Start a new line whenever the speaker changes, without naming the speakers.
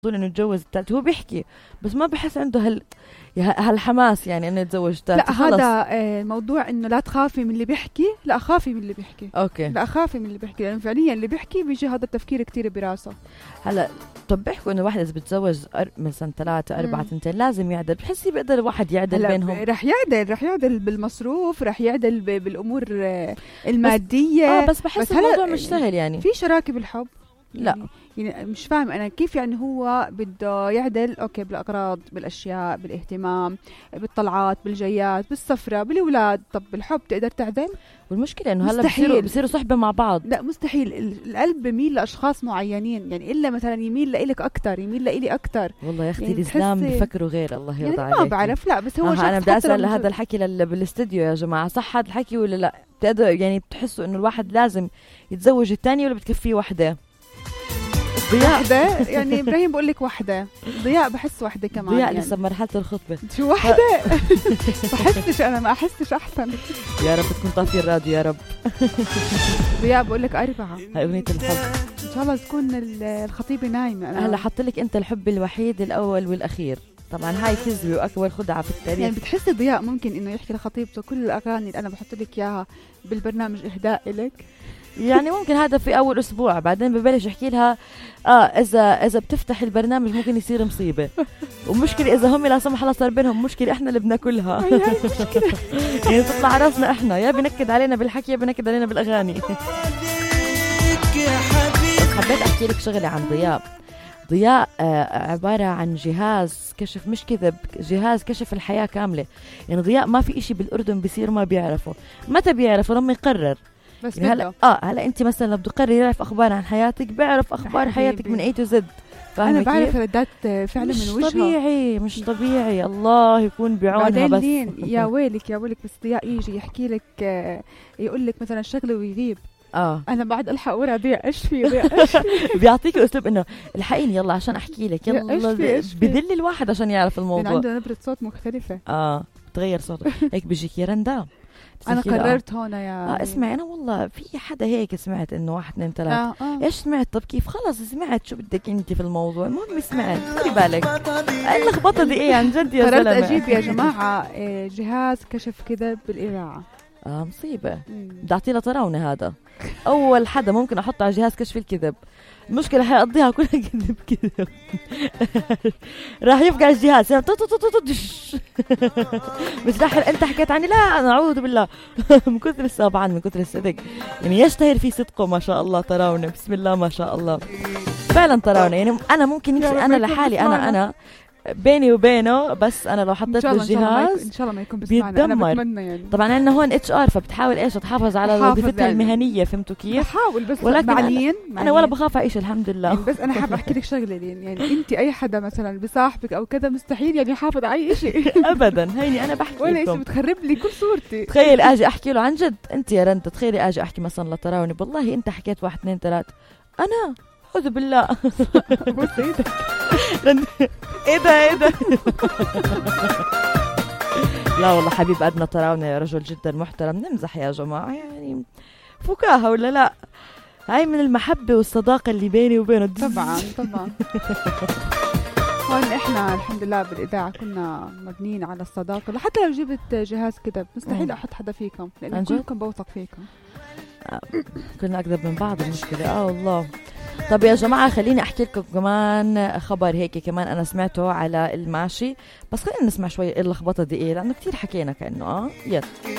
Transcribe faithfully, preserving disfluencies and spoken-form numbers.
انه يتجوز الثالث، هو بيحكي بس ما بحس عنده هال هالحماس يعني انه يتزوج الثالث.
لا هذا آه موضوع انه لا تخافي من اللي بيحكي، لا خافي من اللي بيحكي.
اوكي
لا خافي من اللي بيحكي، لانه يعني فعليا اللي بيحكي بيجي هذا التفكير كتير براسه.
هلا طب بيحكوا انه واحد اذا بتزوج مثلا ثلاثة أربعة تنتين لازم يعدل، بحسي بيقدر الواحد يعدل بينهم.
رح يعدل رح يعدل بالمصروف، رح يعدل بالامور الماديه.
بس, آه بس بحس بس الموضوع مش سهل يعني.
في شراكه بالحب
لا
يعني, يعني مش فاهم انا كيف يعني هو بده يعدل اوكي بالاغراض، بالاشياء، بالاهتمام، بالطلعات، بالجيات، بالسفره، بالاولاد. طب بالحب تقدر تعدل؟
والمشكله انه هلا بصيروا بصيروا صحبه مع بعض.
لا مستحيل. القلب بميل لاشخاص معينين يعني، الا مثلا يميل لإلك اكثر، يميل لإلي اكثر.
والله يا اختي يعني الاسلام بفكروا غير. الله يرضى
يعني
عليك.
ما بعرف. لا بس هو
آه انا بدي اسال هذا
مجد.
الحكي بالاستديو يا جماعه، صح هذا الحكي ولا لا؟ بتقدر يعني بتحسوا انه الواحد لازم يتزوج الثاني ولا بتكفيه وحده؟
ضياء يعني ابراهيم بقول لك وحده، ضياء بحس وحده كمان.
ضياء
يعني
لسه بمرحله الخطبه.
شو وحده؟ بحسش انا، ما احسش احسن.
يا رب تكون طافي الراديو يا رب.
ضياء بقول لك اربعه.
هاي اغنيه الحب
ان شاء الله تكون الخطيبه نايمه.
هلا حط لك انت الحب الوحيد الاول والاخير. طبعا هاي كذبه واكبر خدعه في التاريخ.
يعني بتحسي ضياء ممكن انه يحكي لخطيبته كل الاغاني اللي انا بحط لك اياها بالبرنامج اهداء لك؟
يعني ممكن هذا في اول اسبوع، بعدين ببلش يحكي لها اه اذا اذا بتفتح البرنامج ممكن يصير مصيبه. ومشكله اذا هم لا سمح الله صار بينهم مشكله احنا اللي بناكلها. يعني تطلع راسنا احنا، يا بنكد علينا بالحكي يا بنكد علينا بالاغاني. حبيت احكي لك شغله عن ضياء. ضياء آه عباره عن جهاز كشف، مش كذب، جهاز كشف الحياه كامله. يعني ضياء ما في إشي بالاردن بيصير ما بيعرفه. متى بيعرفه؟ لما يقرر.
بس
يعني هلا اه هلا انت مثلا لو بده يقرر يعرف اخبار عن حياتك بيعرف اخبار حياتك من اي تو زد.
انا بعرف ردات فعلا من وجهها.
مش طبيعي مش طبيعي. الله يكون بعونها. بس
يا ويلك يا ويلك. بس ضياء يجي يحكي لك يقول لك مثلا شغله ويغيب.
اه
انا بعد الحق ورا ضياء ايش في ضياء ايش في.
بيعطيك اسلوب انه الحقيني يلا عشان احكي لك يلا. بذل الواحد عشان يعرف الموضوع.
عنده نبره صوت مختلفه.
اه تغير صوته هيك بيجيك يا رندا.
انا قررت هون يا
اه اسمعي انا والله في حدا هيك سمعت انه واحد اثنين ثلاثة.
آه آه.
ايش سمعت؟ طب كيف؟ خلص سمعت شو بدك انت في الموضوع. المهم سمعت. خلي بالك اللخبطه دي ايه عن جد يا زلمه.
قررت اجيب يا جماعه جهاز كشف كذب بالاذاعه.
اه مصيبه. بدي اعطيه لطراونه هذا. اول حدا ممكن احطه على جهاز كشف الكذب. المشكله حيقضيها كلها كذب كذب. راح يفقع الجهاز مش راح انت حكيت عني. لا انا اعوذ بالله. من كثر طبعا من كثر الصدق يعني يشتهر في صدقه ما شاء الله. طراونه بسم الله ما شاء الله فعلا طراونه. يعني انا ممكن انا لحالي انا انا بيني وبينه بس انا لو حطيت له الجهاز
ان شاء الله ما يكون بيسمعنا. انا بتمنى يعني.
طبعا انا هون اتش ار فبتحاول ايش تحافظ على وظيفتها يعني المهنيه. فهمتوا كيف؟
بحاول بس
ولكن
معلين
أنا, انا ولا بخاف اعيش الحمد لله.
يعني بس انا حابه احكي لك شغله لين يعني انت اي حدا مثلا بصاحبك او كذا مستحيل يعني يحافظ على اي شيء ابدا.
هيني انا بحكي
ولا شيء بتخرب لي كل صورتي.
تخيل اجي احكي له عن جد انت يا رندا، تخيلي اجي احكي مثلا لتراوني والله انت حكيت واحد اثنين ثلاث انا أعوذ بالله. ايه ده ايه ده. لا والله حبيب أدنى طراونة يا رجل جدا محترم. نمزح يا جماعة يعني فكاهة ولا لا؟ هاي من المحبة والصداقة اللي بيني وبينه.
طبعا طبعا. هون احنا الحمد لله بالإذاعة كنا مبنيين على الصداقة. حتى لو جبت جهاز كذب مستحيل أحط حدا فيكم لأن كلكم بوثق فيكم.
آه. كلنا أكذب من بعض المشكلة. اه والله. طب يا جماعة خليني أحكي لكم كمان خبر هيك كمان أنا سمعته على الماشي. بس خلينا نسمع شوي اللخبطة دي إيه لأنه كتير حكينا كأنه آه يس.